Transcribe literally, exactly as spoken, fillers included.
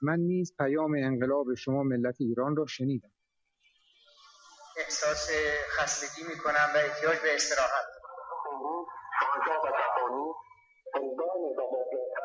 من نیز پیام انقلاب شما ملت ایران را شنیدم. احساس خستگی میکنم و احتیاج به استراحت. شاهنشاه و تقانی، زندان و